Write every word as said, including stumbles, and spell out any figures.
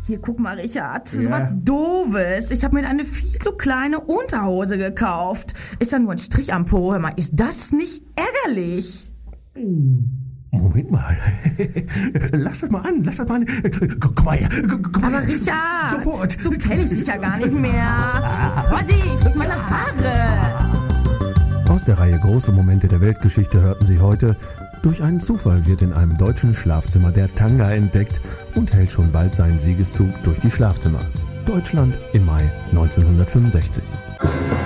Hier, guck mal, Richard, so Ja. was Doofes. Ich habe mir eine viel zu kleine Unterhose gekauft. Ist da nur ein Strich am Po. Hör mal, ist das nicht ärgerlich? Moment mal. Lass das mal an, lass das mal an. Komm mal her, komm mal Aber her. Richard, Sofort. so kenne ich dich ja gar nicht mehr. Vorsicht, meine Haare. Aus der Reihe Große Momente der Weltgeschichte hörten Sie heute: Durch einen Zufall wird in einem deutschen Schlafzimmer der Tanga entdeckt und hält schon bald seinen Siegeszug durch die Schlafzimmer. Deutschland im Mai neunzehnhundertfünfundsechzig.